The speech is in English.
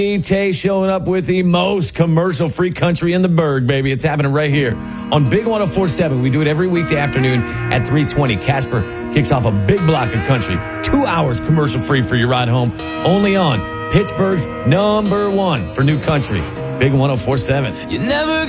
Tay showing up with the most commercial-free country in the burg, baby. It's happening right here on Big 104.7. We do it every weekday afternoon at 3:20. Casper kicks off a big block of country. 2 hours commercial-free for your ride home. Only on Pittsburgh's #1 for new country. Big 104.7. You never